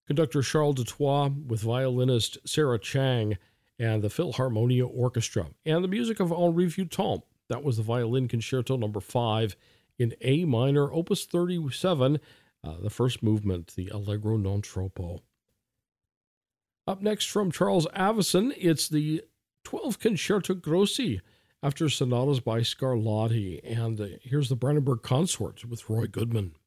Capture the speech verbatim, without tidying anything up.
Conductor Charles Dutoit with violinist Sarah Chang and the Philharmonia Orchestra. And the music of Henri Vuitton. That was the Violin Concerto number five in A minor, opus thirty-seven, uh, the first movement, the Allegro non troppo. Up next from Charles Avison, it's the twelve Concerto Grossi after sonatas by Scarlatti. And uh, here's the Brandenburg Consort with Roy Goodman.